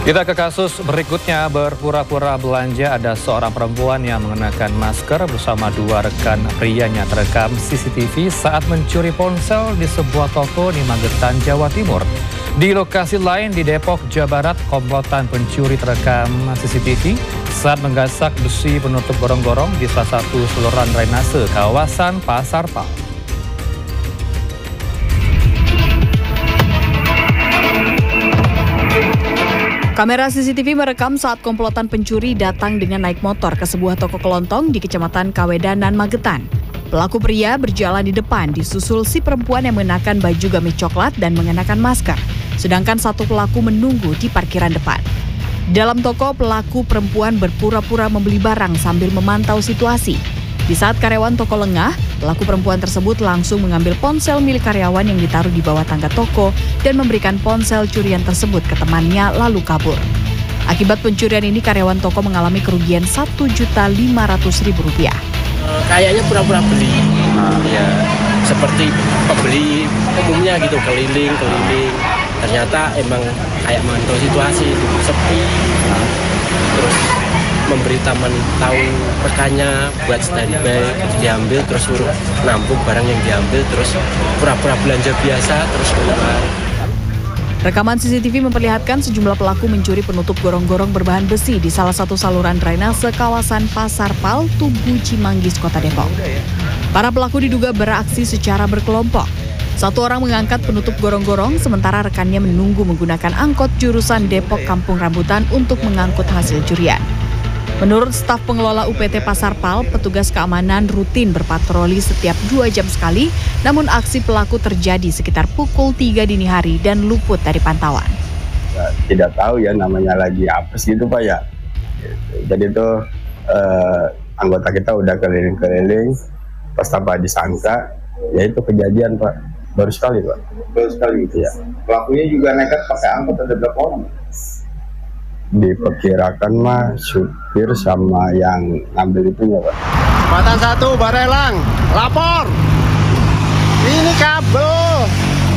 Kita ke kasus berikutnya, berpura-pura belanja. Ada seorang perempuan yang mengenakan masker bersama dua rekan prianya terekam CCTV saat mencuri ponsel di sebuah toko di Magetan, Jawa Timur. Di lokasi lain di Depok, Jawa Barat, komplotan pencuri terekam CCTV saat menggasak besi penutup gorong-gorong di salah satu saluran drainase kawasan Pasar Pal. Kamera CCTV merekam saat komplotan pencuri datang dengan naik motor ke sebuah toko kelontong di Kecamatan Kawedanan, Magetan. Pelaku pria berjalan di depan, disusul si perempuan yang mengenakan baju gamis coklat dan mengenakan masker. Sedangkan satu pelaku menunggu di parkiran depan. Dalam toko, pelaku perempuan berpura-pura membeli barang sambil memantau situasi. Di saat karyawan toko lengah, pelaku perempuan tersebut langsung mengambil ponsel milik karyawan yang ditaruh di bawah tangga toko dan memberikan ponsel curian tersebut ke temannya lalu kabur. Akibat pencurian ini, karyawan toko mengalami kerugian Rp1.500.000. Kayaknya pura-pura beli, ya seperti pembeli umumnya gitu, keliling. Ternyata emang kayak memantau situasi itu sepi, terus memberi tahu rekannya buat standby, diambil terus suruh nampung barang yang diambil, terus pura-pura belanja biasa terus keluar. Rekaman CCTV memperlihatkan sejumlah pelaku mencuri penutup gorong-gorong berbahan besi di salah satu saluran drainase kawasan Pasar Pal, Tugu Cimanggis, Kota Depok. Para pelaku diduga beraksi secara berkelompok. Satu orang mengangkat penutup gorong-gorong, sementara rekannya menunggu menggunakan angkot jurusan Depok Kampung Rambutan untuk mengangkut hasil curian. Menurut staf pengelola UPT Pasar Pal, petugas keamanan rutin berpatroli setiap 2 jam sekali, namun aksi pelaku terjadi sekitar pukul 3 dini hari dan luput dari pantauan. Tidak tahu ya, namanya lagi apes gitu Pak ya. Jadi itu anggota kita udah keliling-keliling, pas tanpa disangka, ya itu kejadian Pak. Baru sekali Pak. Baru sekali gitu ya. Pelakunya juga nekat pakai angkot, ada berapa orang? Diperkirakan mah supir sama yang ngambil itunya Pak. Jembatan 1 Barelang, lapor. Ini kabel.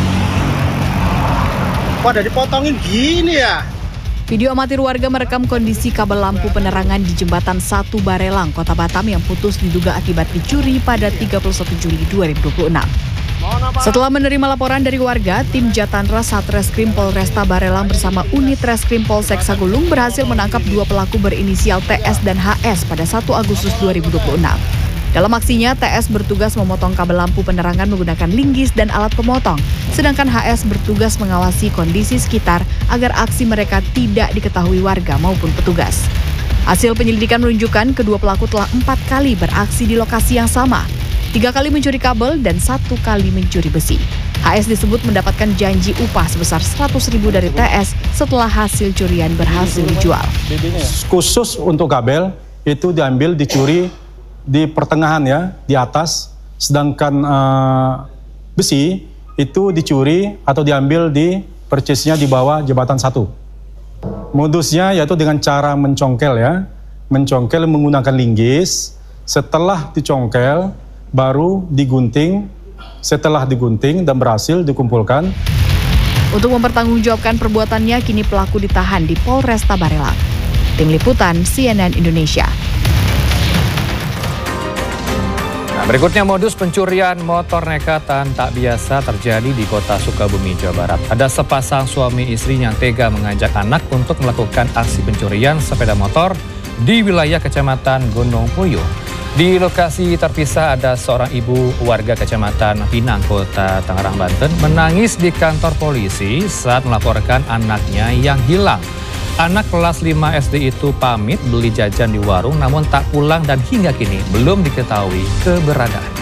Kok ada dipotongin gini ya? Video amatir warga merekam kondisi kabel lampu penerangan di Jembatan 1 Barelang, Kota Batam yang putus diduga akibat dicuri pada 31 Juli 2026. Setelah menerima laporan dari warga, tim Jatanra Satreskrim Polresta Barelang bersama unit Reskrim Polsek Sagulung berhasil menangkap 2 pelaku berinisial TS dan HS pada 1 Agustus 2026. Dalam aksinya, TS bertugas memotong kabel lampu penerangan menggunakan linggis dan alat pemotong, sedangkan HS bertugas mengawasi kondisi sekitar agar aksi mereka tidak diketahui warga maupun petugas. Hasil penyelidikan menunjukkan kedua pelaku telah 4 kali beraksi di lokasi yang sama. 3 kali mencuri kabel dan 1 kali mencuri besi. HS disebut mendapatkan janji upah sebesar Rp100.000 dari TS setelah hasil curian berhasil dijual. Khusus untuk kabel itu diambil dicuri di pertengahan ya, di atas, sedangkan besi itu dicuri atau diambil di purchase-nya di bawah jembatan 1. Modusnya yaitu dengan cara mencongkel ya, mencongkel menggunakan linggis, setelah dicongkel baru digunting, setelah digunting dan berhasil dikumpulkan. Untuk mempertanggungjawabkan perbuatannya, kini pelaku ditahan di Polresta Barelang. Tim Liputan CNN Indonesia. Berikutnya, modus pencurian motor nekatan tak biasa terjadi di Kota Sukabumi, Jawa Barat. Ada sepasang suami istri yang tega mengajak anak untuk melakukan aksi pencurian sepeda motor di wilayah Kecamatan Gunung Puyuh. Di lokasi terpisah ada seorang ibu warga Kecamatan Pinang, Kota Tangerang, Banten, menangis di kantor polisi saat melaporkan anaknya yang hilang. Anak kelas 5 SD itu pamit beli jajan di warung namun tak pulang dan hingga kini belum diketahui keberadaannya.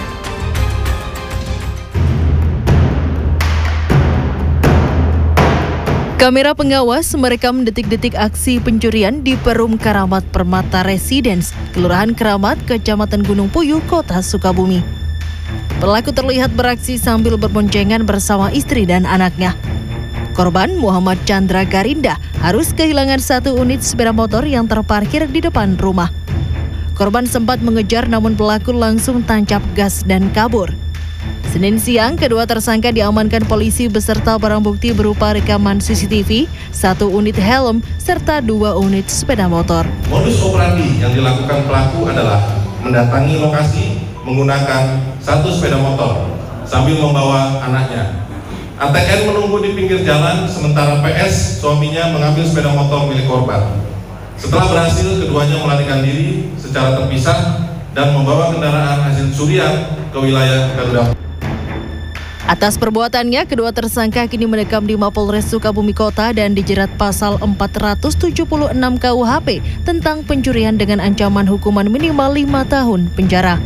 Kamera pengawas merekam detik-detik aksi pencurian di Perum Keramat Permata Residence, Kelurahan Keramat, Kecamatan Gunung Puyuh, Kota Sukabumi. Pelaku terlihat beraksi sambil berboncengan bersama istri dan anaknya. Korban Muhammad Chandra Garinda harus kehilangan 1 unit sepeda motor yang terparkir di depan rumah. Korban sempat mengejar namun pelaku langsung tancap gas dan kabur. Senin siang, kedua tersangka diamankan polisi beserta barang bukti berupa rekaman CCTV, 1 unit helm, serta 2 unit sepeda motor. Modus operandi yang dilakukan pelaku adalah mendatangi lokasi menggunakan 1 sepeda motor sambil membawa anaknya. ATN menunggu di pinggir jalan, sementara PS, suaminya, mengambil sepeda motor milik korban. Setelah berhasil, keduanya melarikan diri secara terpisah dan membawa kendaraan hasil curian ke wilayah Garuda. Atas perbuatannya, kedua tersangka kini mendekam di Mapolres Sukabumi Kota dan dijerat pasal 476 KUHP tentang pencurian dengan ancaman hukuman minimal 5 tahun penjara.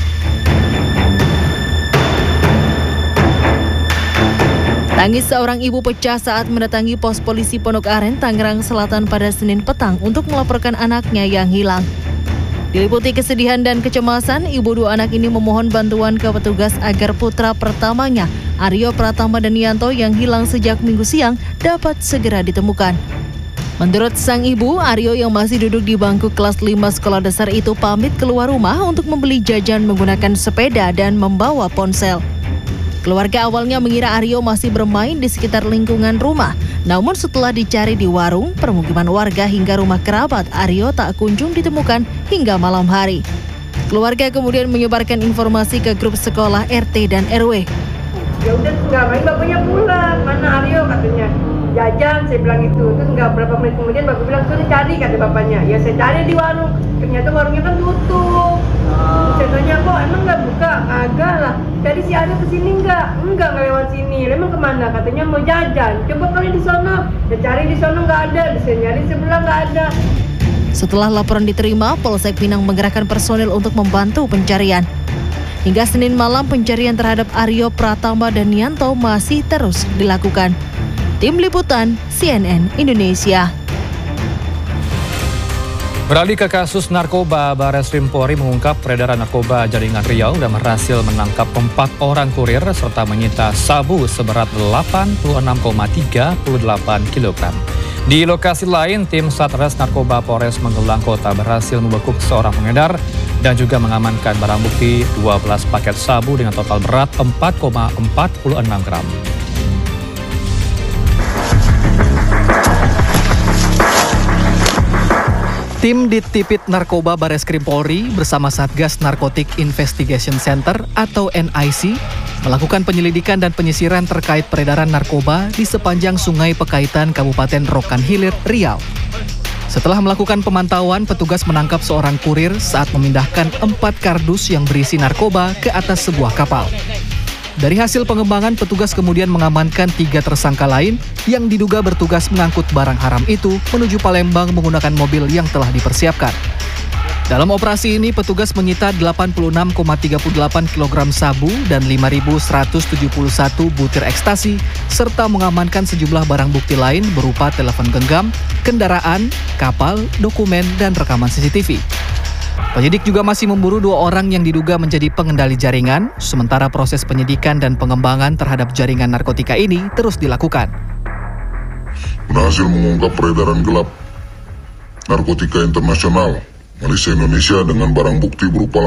Tangis seorang ibu pecah saat mendatangi pos polisi Pondok Aren, Tangerang Selatan pada Senin petang untuk melaporkan anaknya yang hilang. Diliputi kesedihan dan kecemasan, ibu 2 anak ini memohon bantuan ke petugas agar putra pertamanya, Aryo Pratama Danianto, yang hilang sejak Minggu siang dapat segera ditemukan. Menurut sang ibu, Aryo yang masih duduk di bangku kelas 5 sekolah dasar itu pamit keluar rumah untuk membeli jajan menggunakan sepeda dan membawa ponsel. Keluarga awalnya mengira Aryo masih bermain di sekitar lingkungan rumah. Namun setelah dicari di warung, permukiman warga hingga rumah kerabat, Aryo tak kunjung ditemukan hingga malam hari. Keluarga kemudian menyebarkan informasi ke grup sekolah, RT, dan RW. Ya udah nggak main, bapaknya pulang. Mana Aryo katanya? Jajan, saya bilang itu. Terus nggak berapa menit kemudian bapak bilang, suruh cari, kata bapaknya. Ya saya cari di warung. Ternyata warungnya kan tutup. Saya tanya, kok emang nggak buka? Agak lah. Tadi si Aryo kesini nggak lewat sini. Emang kemana? Katanya mau jajan. Coba kali di sono. Saya cari di sono nggak ada. Saya nyari sebelah nggak ada. Setelah laporan diterima, Polsek Pinang menggerakkan personil untuk membantu pencarian. Hingga Senin malam, pencarian terhadap Aryo Pratama Danianto masih terus dilakukan. Tim Liputan CNN Indonesia. Beralih ke kasus narkoba, Bareskrim Polri mengungkap peredaran narkoba jaringan Riau dan berhasil menangkap 4 orang kurir serta menyita sabu seberat 86,38 kg. Di lokasi lain, tim Satres Narkoba Polres Magelang Kota berhasil membekuk seorang pengedar dan juga mengamankan barang bukti 12 paket sabu dengan total berat 4,46 gram. Tim Ditipit Narkoba Bareskrim Polri bersama Satgas Narcotic Investigation Center atau NIC melakukan penyelidikan dan penyisiran terkait peredaran narkoba di sepanjang Sungai Pekaitan, Kabupaten Rokan Hilir, Riau. Setelah melakukan pemantauan, petugas menangkap seorang kurir saat memindahkan 4 kardus yang berisi narkoba ke atas sebuah kapal. Dari hasil pengembangan, petugas kemudian mengamankan 3 tersangka lain yang diduga bertugas mengangkut barang haram itu menuju Palembang menggunakan mobil yang telah dipersiapkan. Dalam operasi ini, petugas menyita 86,38 kg sabu dan 5.171 butir ekstasi, serta mengamankan sejumlah barang bukti lain berupa telepon genggam, kendaraan, kapal, dokumen, dan rekaman CCTV. Penyidik juga masih memburu 2 orang yang diduga menjadi pengendali jaringan, sementara proses penyidikan dan pengembangan terhadap jaringan narkotika ini terus dilakukan. Berhasil mengungkap peredaran gelap narkotika internasional Malaysia-Indonesia dengan barang bukti berupa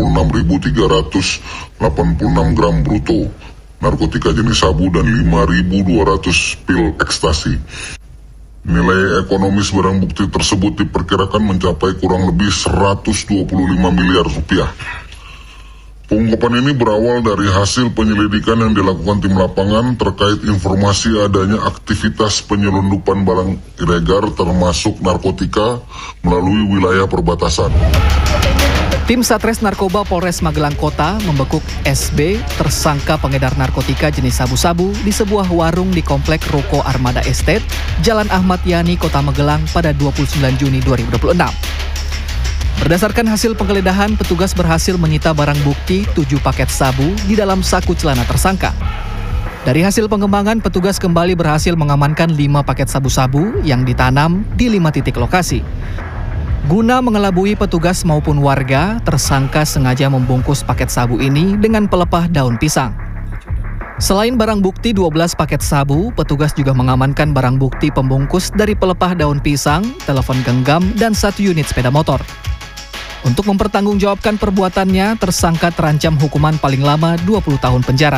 86.386 gram bruto narkotika jenis sabu dan 5.200 pil ekstasi. Nilai ekonomis barang bukti tersebut diperkirakan mencapai kurang lebih 125 miliar rupiah. Pengungkapan ini berawal dari hasil penyelidikan yang dilakukan tim lapangan terkait informasi adanya aktivitas penyelundupan barang ilegal termasuk narkotika melalui wilayah perbatasan. Tim Satres Narkoba Polres Magelang Kota membekuk SB, tersangka pengedar narkotika jenis sabu-sabu di sebuah warung di Komplek Ruko Armada Estate, Jalan Ahmad Yani, Kota Magelang pada 29 Juni 2026. Berdasarkan hasil penggeledahan, petugas berhasil menyita barang bukti 7 paket sabu di dalam saku celana tersangka. Dari hasil pengembangan, petugas kembali berhasil mengamankan 5 paket sabu-sabu yang ditanam di 5 titik lokasi. Guna mengelabui petugas maupun warga, tersangka sengaja membungkus paket sabu ini dengan pelepah daun pisang. Selain barang bukti 12 paket sabu, petugas juga mengamankan barang bukti pembungkus dari pelepah daun pisang, telepon genggam, dan 1 unit sepeda motor. Untuk mempertanggungjawabkan perbuatannya, tersangka terancam hukuman paling lama 20 tahun penjara.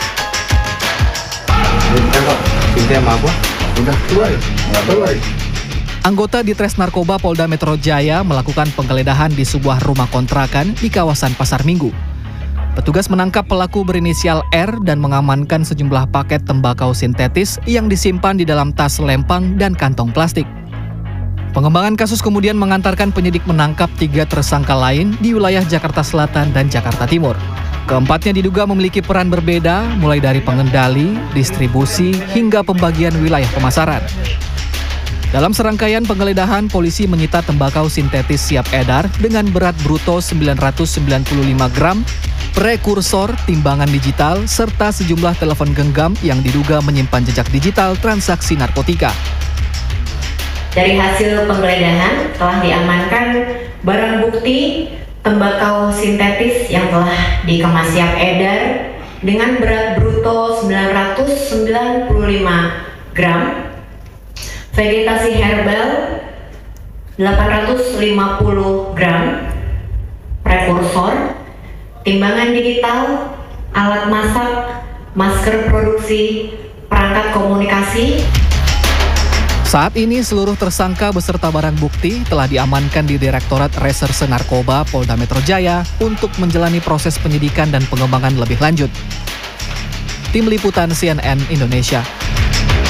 Anggota Ditres Narkoba Polda Metro Jaya melakukan penggeledahan di sebuah rumah kontrakan di kawasan Pasar Minggu. Petugas menangkap pelaku berinisial R dan mengamankan sejumlah paket tembakau sintetis yang disimpan di dalam tas lempang dan kantong plastik. Pengembangan kasus kemudian mengantarkan penyidik menangkap 3 tersangka lain di wilayah Jakarta Selatan dan Jakarta Timur. Keempatnya diduga memiliki peran berbeda, mulai dari pengendali, distribusi, hingga pembagian wilayah pemasaran. Dalam serangkaian penggeledahan, polisi menyita tembakau sintetis siap edar dengan berat bruto 995 gram, prekursor, timbangan digital, serta sejumlah telepon genggam yang diduga menyimpan jejak digital transaksi narkotika. Dari hasil penggeledahan telah diamankan barang bukti tembakau sintetis yang telah dikemas siap edar dengan berat bruto 995 gram, vegetasi herbal 850 gram, prekursor, timbangan digital, alat masak, masker produksi, perangkat komunikasi. Saat ini seluruh tersangka beserta barang bukti telah diamankan di Direktorat Reserse Narkoba Polda Metro Jaya untuk menjalani proses penyidikan dan pengembangan lebih lanjut. Tim Liputan CNN Indonesia.